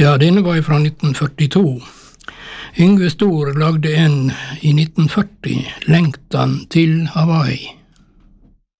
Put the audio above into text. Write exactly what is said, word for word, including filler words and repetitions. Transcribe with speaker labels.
Speaker 1: Ja, denne var fra nitten førtito. Yngve Stor lagde en i nitten førti, Lengtan til Hawaii.